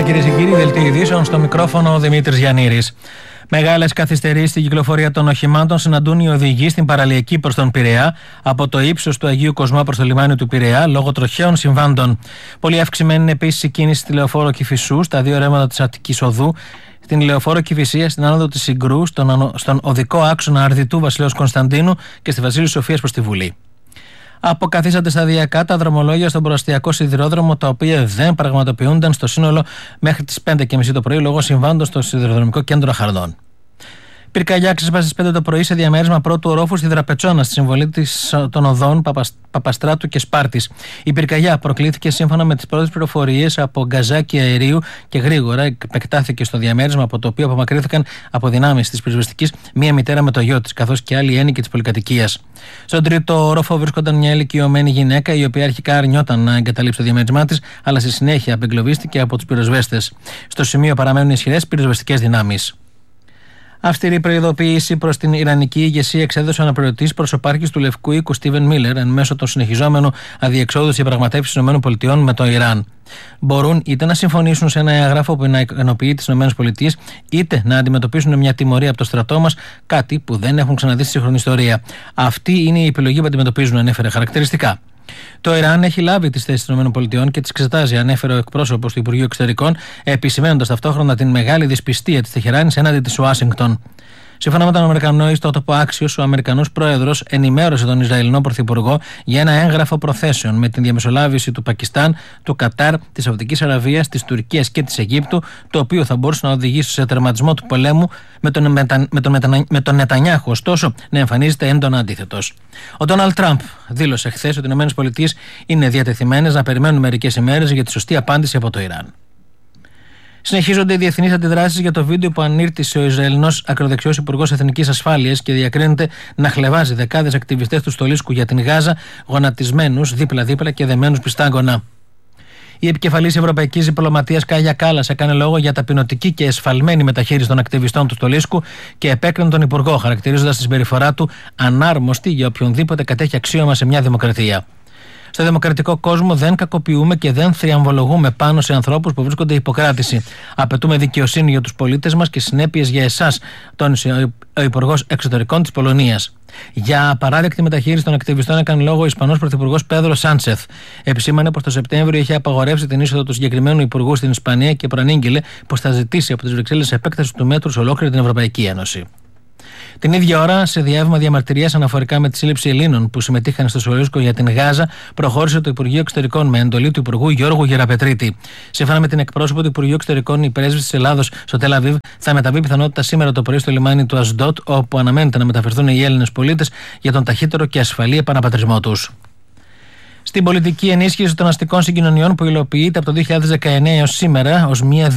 Καλησπέρα κυρίες και κύριοι, δελτίο ειδήσεων, στο μικρόφωνο ο Δημήτρης Γιαννήρης. Μεγάλες καθυστερήσεις στην κυκλοφορία των οχημάτων συναντούν οι οδηγοί στην παραλιακή προς τον Πειραιά από το ύψος του Αγίου Κοσμά προς το λιμάνι του Πειραιά λόγω τροχαίων συμβάντων. Πολύ αυξημένη είναι επίσης η κίνηση στη Λεωφόρο Κηφισού, στα δύο ρέματα της Αττικής Οδού, στην Λεωφόρο Κηφισία, στην άνοδο της Συγκρού, στον οδικό άξονα Αρδιτού Βασιλέως Κωνσταντίνου και στη Βασίλισσα Σοφίας προς τη Βουλή. Αποκαθίσατε σταδιακά τα δρομολόγια στον προαστιακό σιδηρόδρομο, τα οποία δεν πραγματοποιούνταν στο σύνολο μέχρι τις 5:30 το πρωί λόγω συμβάντων στο σιδηροδρομικό κέντρο Αχαρδών. Πυρκαγιά ξέσπασε στις 5 το πρωί σε διαμέρισμα πρώτου ορόφου στη Δραπετσόνα, στη συμβολή των οδών Παπαστράτου και Σπάρτης. Η πυρκαγιά προκλήθηκε σύμφωνα με τις πρώτες πληροφορίες από γκαζάκι αερίου και γρήγορα επεκτάθηκε στο διαμέρισμα, από το οποίο απομακρύνθηκαν από δυνάμεις της πυροσβεστικής μία μητέρα με το γιο της, καθώς και άλλοι ένοικοι της πολυκατοικίας. Στον τρίτο όροφο βρίσκονταν μια ηλικιωμένη γυναίκα, η οποία αρχικά αρνιόταν να εγκαταλείψει το διαμέρισμά της, αλλά στη συνέχεια απεγκλωβίστηκε από τους πυροσβέστες. Στο σημείο παραμένουν ισχυρές πυροσβεστικές δυνάμεις. Αυστηρή προειδοποίηση προς την Ιρανική ηγεσία εξέδωσε ο αναπληρωτής προσωπάρχης του Λευκού Οίκου Στίβεν Μίλερ εν μέσω των συνεχιζόμενων αδιεξόδους διαπραγματεύσεων των ΗΠΑ με το Ιράν. Μπορούν είτε να συμφωνήσουν σε ένα έγγραφο που να ικανοποιεί τις ΗΠΑ, είτε να αντιμετωπίσουν μια τιμωρία από το στρατό μας, κάτι που δεν έχουν ξαναδεί στη σύγχρονη ιστορία. Αυτή είναι η επιλογή που αντιμετωπίζουν, ανέφερε χαρακτηριστικά. Το Ιράν έχει λάβει τις θέσεις των ΗΠΑ και τις εξετάζει, ανέφερε ο εκπρόσωπος του Υπουργείου Εξωτερικών, επισημαίνοντας ταυτόχρονα την μεγάλη δυσπιστία της Τεχεράνης έναντι της Ουάσιγκτον. Σύμφωνα με τον Αμερικανό ιστότοπο Axios, ο Αμερικανός πρόεδρος ενημέρωσε τον Ισραηλινό Πρωθυπουργό για ένα έγγραφο προθέσεων με την διαμεσολάβηση του Πακιστάν, του Κατάρ, της Σαουδικής Αραβίας, της Τουρκίας και της Αιγύπτου, το οποίο θα μπορούσε να οδηγήσει σε τερματισμό του πολέμου με τον Νετανιάχου, ωστόσο να εμφανίζεται έντονα αντίθετος. Ο Ντόναλντ Τραμπ δήλωσε χθες ότι οι ΗΠΑ είναι διατεθειμένες να περιμένουν μερικές ημέρες για τη σωστή απάντηση από το Ιράν. Συνεχίζονται οι διεθνείς αντιδράσεις για το βίντεο που ανήρτησε ο Ισραηλινός ακροδεξιός Υπουργός Εθνικής Ασφάλειας και διακρίνεται να χλεβάζει δεκάδες ακτιβιστές του στολίσκου για την Γάζα, γονατισμένους δίπλα-δίπλα και δεμένους πιστάγκωνα. Η επικεφαλής Ευρωπαϊκής Διπλωματίας Κάγια Κάλλας έκανε λόγο για ταπεινωτική και εσφαλμένη μεταχείριση των ακτιβιστών του στολίσκου και επέκρινε τον Υπουργό, χαρακτηρίζοντας τη συμπεριφορά του ανάρμοστη για οποιονδήποτε κατέχει αξίωμα σε μια δημοκρατία. Στο δημοκρατικό κόσμο δεν κακοποιούμε και δεν θριαμβολογούμε πάνω σε ανθρώπους που βρίσκονται υποκράτηση. Απαιτούμε δικαιοσύνη για τους πολίτες μας και συνέπειες για εσάς, τόνισε ο Υπουργός Εξωτερικών της Πολωνίας. Για απαράδεκτη μεταχείριση των ακτιβιστών έκανε λόγο ο Ισπανός Πρωθυπουργός Πέδρο Σάντσεθ. Επισήμανε πως το Σεπτέμβριο είχε απαγορεύσει την είσοδο του συγκεκριμένου υπουργού στην Ισπανία και προανήγγειλε πως θα ζητήσει από τις Βρυξέλλες επέκταση του μέτρου σε ολόκληρη την Ευρωπαϊκή Ένωση. Την ίδια ώρα, σε διάβημα διαμαρτυρίας αναφορικά με τη σύλληψη Ελλήνων που συμμετείχαν στο στολίσκο για την Γάζα, προχώρησε το Υπουργείο Εξωτερικών με εντολή του Υπουργού Γιώργου Γεραπετρίτη. Σύμφωνα με την εκπρόσωπο του Υπουργείου Εξωτερικών, η πρέσβης της Ελλάδος στο Τελ Αβίβ θα μεταβεί πιθανότητα σήμερα το πρωί στο λιμάνι του Ασντότ, όπου αναμένεται να μεταφερθούν οι Έλληνες πολίτες για τον ταχύτερο και ασφαλή επαναπατρισμό τους. Στην πολιτική ενίσχυση των αστικών συγκοινωνιών που υλοποιείται από το 2019 έως σήμερα ως μία